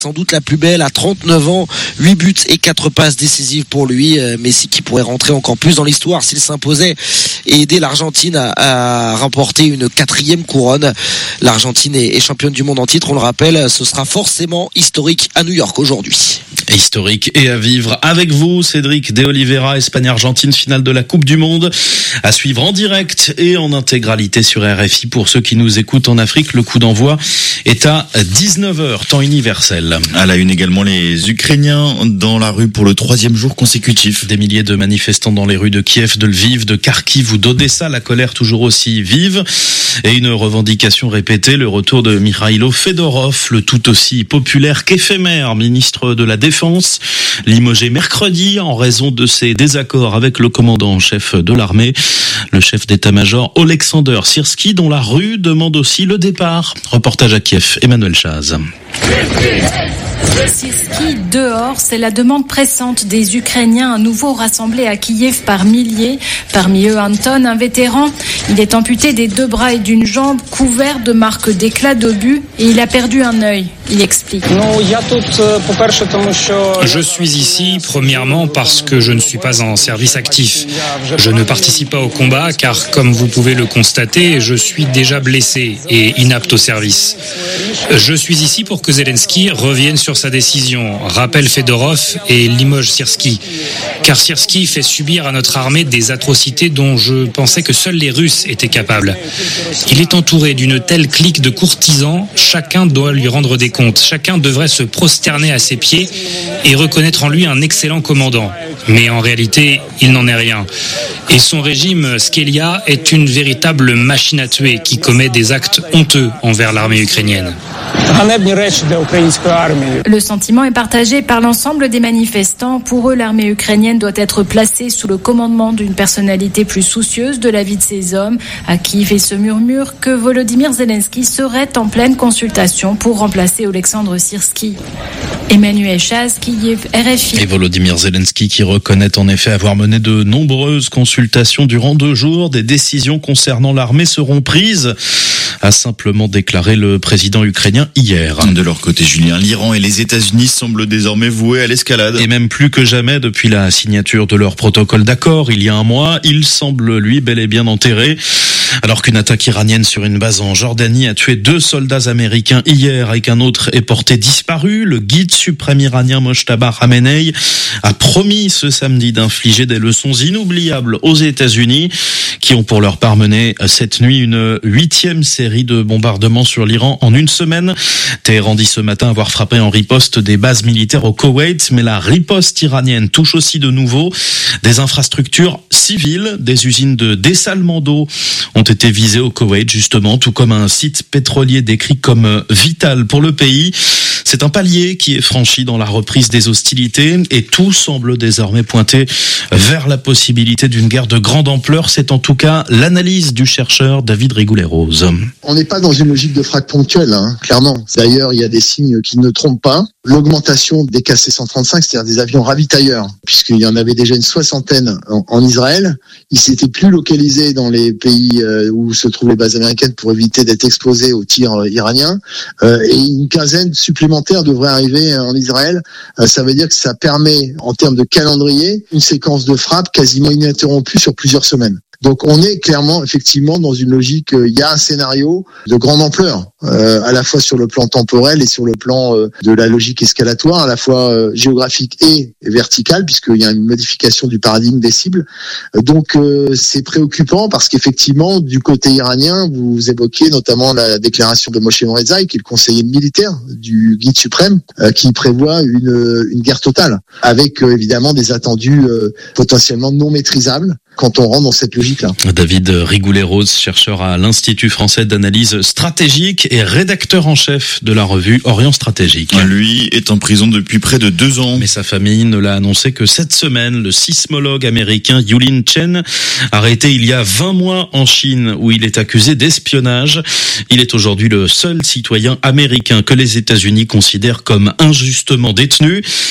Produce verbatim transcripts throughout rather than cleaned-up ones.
Sans doute la plus belle à trente-neuf ans, huit buts et quatre passes décisives pour lui. Messi qui pourrait rentrer encore plus dans l'histoire s'il s'imposait et aider l'Argentine à, à remporter une quatrième couronne. L'Argentine est, est championne du monde en titre, on le rappelle, ce sera forcément historique à New York aujourd'hui. Historique et à vivre avec vous, Cédric de Oliveira, Espagne-Argentine, finale de la Coupe du Monde, à suivre en direct et en intégralité sur R F I. Pour ceux qui nous écoutent en Afrique, le coup d'envoi est à dix-neuf heures, temps universel. À la une également, les Ukrainiens dans la rue pour le troisième jour consécutif. Des milliers de manifestants dans les rues de Kiev, de Lviv, de Kharkiv ou d'Odessa, la colère toujours aussi vive. Et une revendication répétée, le retour de Mikhailo Fedorov, le tout aussi populaire qu'éphémère ministre de la Défense, limogé mercredi en raison de ses désaccords avec le commandant en chef de l'armée, le chef d'état-major Oleksandr Syrski, dont la rue demande aussi le départ. Reportage à Kiev, Emmanuel Chaz. Syrski dehors, c'est la demande pressante des Ukrainiens à nouveau rassemblés à Kiev par milliers. Parmi eux, Anton, un vétéran. Il est amputé des deux bras et d'une jambe, couvert de marques d'éclats d'obus, et il a perdu un œil. Il explique. Je suis ici, premièrement, parce que je ne suis pas en service actif. Je ne participe pas au combat, car, comme vous pouvez le constater, je suis déjà blessé et inapte au service. Je suis ici pour que Zelensky revienne sur sa décision, rappelle Fedorov et limoge Syrski. Car Syrski fait subir à notre armée des atrocités dont je pensais que seuls les Russes étaient capables. Il est entouré d'une telle clique de courtisans, chacun doit lui rendre des comptes. Chacun devrait se prosterner à ses pieds et reconnaître en lui un excellent commandant. Mais en réalité, il n'en est rien. Et son régime, Skelia, est une véritable machine à tuer qui commet des actes honteux envers l'armée ukrainienne. Le sentiment est partagé par l'ensemble des manifestants. Pour eux, l'armée ukrainienne doit être placée sous le commandement d'une personnalité plus soucieuse de la vie de ses hommes. À Kiev, il se murmure que Volodymyr Zelensky serait en pleine consultation pour remplacer Oleksandr Syrski. Emmanuel Chaz, Kiev, R F I. Et Volodymyr Zelensky qui reconnaît en effet avoir mené de nombreuses consultations durant deux jours. Des décisions concernant l'armée seront prises, a simplement déclaré le président ukrainien hier. De leur côté, Julien, l'Iran et les États-Unis semblent désormais voués à l'escalade. Et même plus que jamais depuis la signature de leur protocole d'accord il y a un mois, il semble lui bel et bien enterré. Alors qu'une attaque iranienne sur une base en Jordanie a tué deux soldats américains hier et qu'un autre est porté disparu, le guide suprême iranien Mojtaba Khamenei a promis ce samedi d'infliger des leçons inoubliables aux États-Unis qui ont pour leur part mené cette nuit une huitième série de bombardements sur l'Iran en une semaine. Téhéran dit ce matin avoir frappé en riposte des bases militaires au Koweït, mais la riposte iranienne touche aussi de nouveau des infrastructures civiles, des usines de dessalement d'eau ont été visées au Koweït justement, tout comme un site pétrolier décrit comme vital pour le pays. C'est un palier qui est franchi dans la reprise des hostilités et tout semble désormais pointer vers la possibilité d'une guerre de grande ampleur. C'est en tout cas l'analyse du chercheur David Rigoulet-Rose. On n'est pas dans une logique de frappe ponctuelle, hein, clairement. D'ailleurs, il y a des signes qui ne trompent pas. L'augmentation des K C cent trente-cinq, c'est-à-dire des avions ravitailleurs, puisqu'il y en avait déjà une soixantaine en, en Israël. Ils s'étaient plus localisés dans les pays euh, où se trouvent les bases américaines pour éviter d'être exposés aux tirs euh, iraniens. Euh, et une quinzaine supplémentaire devrait arriver en Israël. Euh, ça veut dire que ça permet, en termes de calendrier, une séquence de frappe quasiment ininterrompue sur plusieurs semaines. Donc on est clairement, effectivement, dans une logique, euh, il y a un scénario de grande ampleur, euh, à la fois sur le plan temporel et sur le plan euh, de la logique escalatoire, à la fois euh, géographique et verticale, puisqu'il y a une modification du paradigme des cibles. Euh, donc euh, c'est préoccupant parce qu'effectivement, du côté iranien, vous évoquiez notamment la déclaration de Moshe Morezai, qui est le conseiller militaire du guide suprême, euh, qui prévoit une, une guerre totale, avec euh, évidemment des attendus euh, potentiellement non maîtrisables quand on rentre dans cette logique-là. David Rigoulet-Rose, chercheur à l'Institut français d'analyse stratégique et rédacteur en chef de la revue Orient Stratégique. Lui est en prison depuis près de deux ans. Mais sa famille ne l'a annoncé que cette semaine. Le sismologue américain Yulin Chen, arrêté il y a vingt mois en Chine, où il est accusé d'espionnage. Il est aujourd'hui le seul citoyen américain que les États-Unis considèrent comme injustement détenu.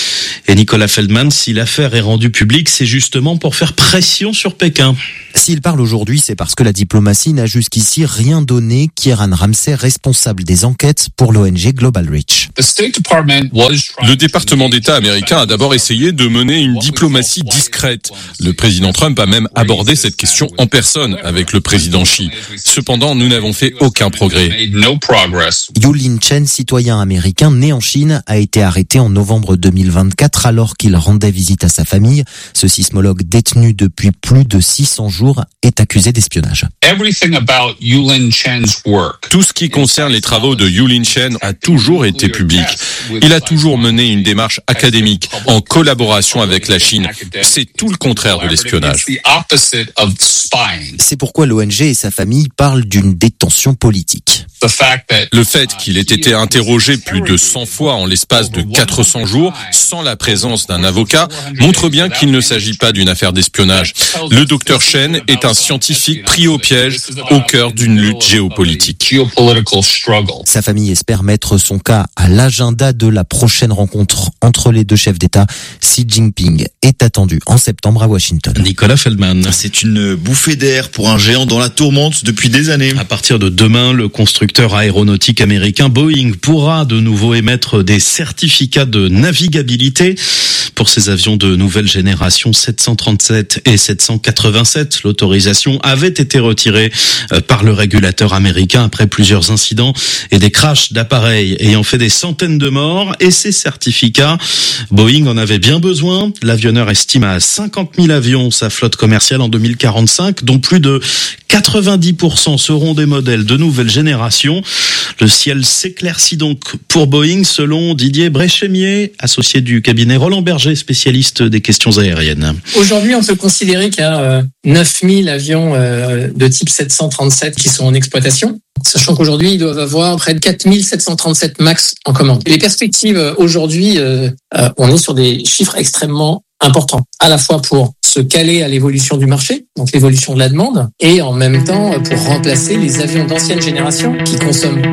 Et Nicolas Feldman, si l'affaire est rendue publique, c'est justement pour faire pression sur Pékin. S'il parle aujourd'hui, c'est parce que la diplomatie n'a jusqu'ici rien donné. Kieran Ramsey, responsable des enquêtes pour l'O N G Global Reach. Le département d'État américain a d'abord essayé de mener une diplomatie discrète. Le président Trump a même abordé cette question en personne avec le président Xi. Cependant, nous n'avons fait aucun progrès. Yulin Chen, citoyen américain né en Chine, a été arrêté en novembre deux mille vingt-quatre alors qu'il rendait visite à sa famille. Ce sismologue détenu depuis plus de six cents jours est accusé d'espionnage. Tout ce qui concerne les travaux de Yulin Chen a toujours été public. Il a toujours mené une démarche académique en collaboration avec la Chine. C'est tout le contraire de l'espionnage. C'est pourquoi l'O N G et sa famille parlent d'une détention politique. Le fait qu'il ait été interrogé plus de cent fois en l'espace de quatre cents jours, sans la présence d'un avocat, montre bien qu'il ne s'agit pas d'une affaire d'espionnage. Le docteur Chen est un scientifique pris au piège au cœur d'une lutte géopolitique. Sa famille espère mettre son cas à l'agenda de la prochaine rencontre entre les deux chefs d'État. Xi Jinping est attendu en septembre à Washington. Nicolas Feldman. C'est une bouffée d'air pour un géant dans la tourmente depuis des années. À partir de demain, le constructeur aéronautique américain Boeing pourra de nouveau émettre des certificats de navigabilité pour ses avions de nouvelle génération sept cent trente-sept et sept cent quatre-vingt-sept. L'autorisation avait été retirée par le régulateur américain après plusieurs incidents et des crashs d'appareils ayant fait des centaines de morts. Et ces certificats, Boeing en avait bien besoin. L'avionneur estime à cinquante mille avions sa flotte commerciale en deux mille quarante-cinq, dont plus de quatre-vingt-dix pour cent seront des modèles de nouvelle génération. Le ciel s'éclaircit donc pour Boeing, selon Didier Bréchémier, associé du cabinet Roland Berger, spécialiste des questions aériennes. Aujourd'hui, on peut considérer qu'il y a euh, neuf mille avions euh, de type sept cent trente-sept qui sont en exploitation, sachant qu'aujourd'hui, ils doivent avoir près de quatre mille sept cent trente-sept max en commande. Les perspectives, euh, aujourd'hui, euh, euh, on est sur des chiffres extrêmement importants, à la fois pour se caler à l'évolution du marché, donc l'évolution de la demande, et en même temps pour remplacer les avions d'ancienne génération qui consomment